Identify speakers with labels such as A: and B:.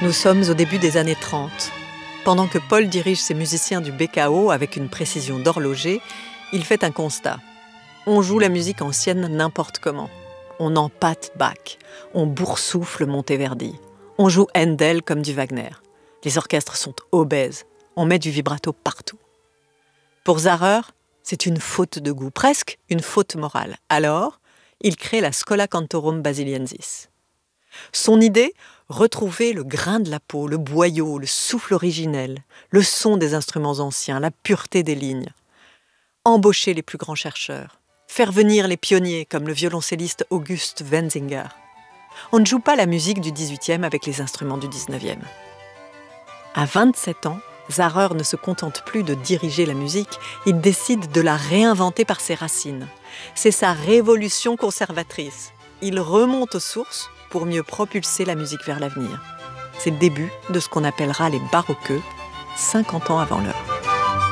A: Nous sommes au début des années 30. Pendant que Paul dirige ses musiciens du BKO avec une précision d'horloger, il fait un constat. On joue la musique ancienne n'importe comment. On empâte Bach, on boursoufle Monteverdi, on joue Handel comme du Wagner. Les orchestres sont obèses, on met du vibrato partout. Pour Zahrer, c'est une faute de goût, presque une faute morale. Alors, il crée la Schola Cantorum Basiliensis. Son idée, retrouver le grain de la peau, le boyau, le souffle originel, le son des instruments anciens, la pureté des lignes. Embaucher les plus grands chercheurs, faire venir les pionniers comme le violoncelliste August Wenzinger. On ne joue pas la musique du XVIIIe avec les instruments du XIXe. À 27 ans, Zahrer ne se contente plus de diriger la musique, il décide de la réinventer par ses racines. C'est sa révolution conservatrice. Il remonte aux sources pour mieux propulser la musique vers l'avenir. C'est le début de ce qu'on appellera les baroqueux, 50 ans avant l'heure.